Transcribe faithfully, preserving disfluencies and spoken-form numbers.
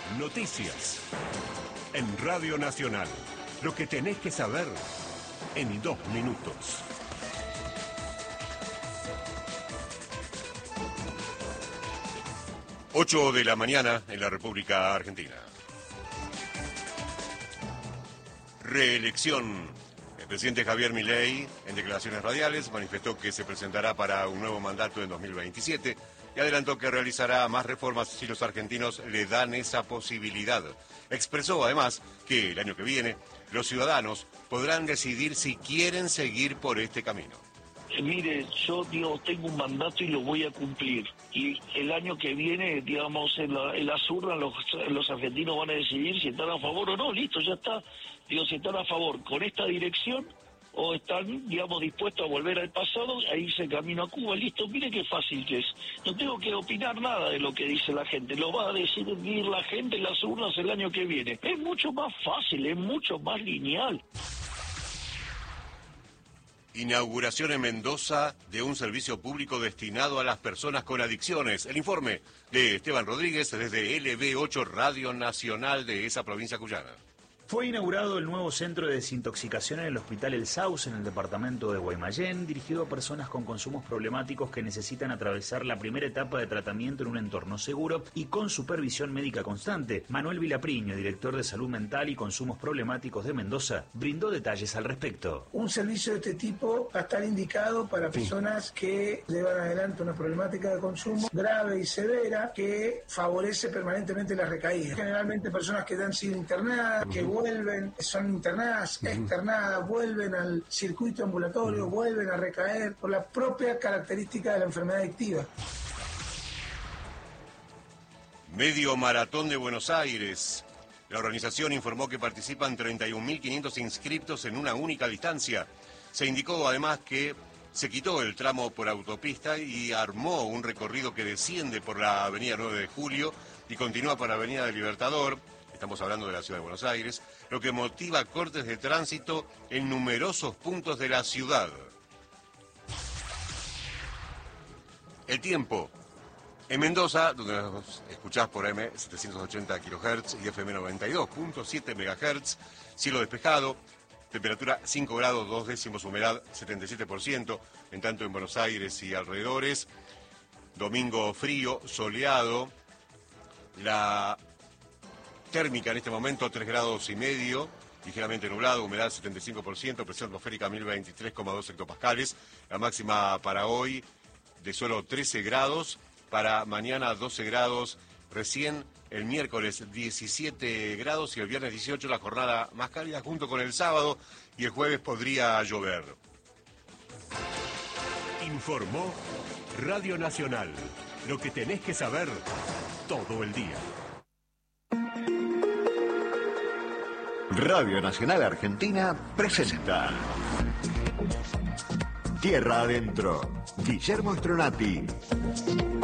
Noticias. En Radio Nacional. Lo que tenés que saber en dos minutos. ocho de la mañana en la República Argentina. Reelección. El presidente Javier Milei, en declaraciones radiales, manifestó que se presentará para un nuevo mandato en dos mil veintisiete y adelantó que realizará más reformas si los argentinos le dan esa posibilidad. Expresó además que el año que viene los ciudadanos podrán decidir si quieren seguir por este camino. Mire, yo digo, tengo un mandato y lo voy a cumplir. Y el año que viene, digamos, en, la, en las urnas los, los argentinos van a decidir si están a favor o no. Listo, ya está. Digo, si están a favor con esta dirección o están, digamos, dispuestos a volver al pasado, a irse camino a Cuba. Listo, mire qué fácil que es. No tengo que opinar nada de lo que dice la gente. Lo va a decidir la gente en las urnas el año que viene. Es mucho más fácil, es mucho más lineal. Inauguración en Mendoza de un servicio público destinado a las personas con adicciones. El informe de Esteban Rodríguez desde L B ocho Radio Nacional de esa provincia cuyana. Fue inaugurado el nuevo centro de desintoxicación en el Hospital El Sauce, en el departamento de Guaymallén, dirigido a personas con consumos problemáticos que necesitan atravesar la primera etapa de tratamiento en un entorno seguro y con supervisión médica constante. Manuel Vilapriño, director de Salud Mental y Consumos Problemáticos de Mendoza, brindó detalles al respecto. Un servicio de este tipo va a estar indicado para personas que llevan adelante una problemática de consumo grave y severa que favorece permanentemente la recaída. Generalmente personas que han sido internadas, que vuelven, son internadas, externadas, vuelven al circuito ambulatorio, vuelven a recaer por la propia característica de la enfermedad adictiva. Medio Maratón de Buenos Aires. La organización informó que participan treinta y un mil quinientos inscriptos en una única distancia. Se indicó además que se quitó el tramo por autopista y armó un recorrido que desciende por la avenida nueve de julio y continúa por la avenida del Libertador. Estamos hablando de la ciudad de Buenos Aires, lo que motiva cortes de tránsito en numerosos puntos de la ciudad. El tiempo. En Mendoza, donde nos escuchás por A M setecientos ochenta kilohertz y F M noventa y dos punto siete megahertz, cielo despejado, temperatura cinco grados, dos décimos, humedad setenta y siete por ciento, en tanto en Buenos Aires y alrededores. Domingo frío, soleado, la térmica en este momento tres grados y medio, ligeramente nublado, humedad setenta y cinco por ciento, presión atmosférica mil veintitrés coma dos hectopascales, la máxima para hoy de solo trece grados, para mañana doce grados, recién el miércoles diecisiete grados y el viernes dieciocho, la jornada más cálida junto con el sábado, y el jueves podría llover. Informó Radio Nacional, lo que tenés que saber todo el día. Radio Nacional Argentina presenta Tierra Adentro. Guillermo Stronati.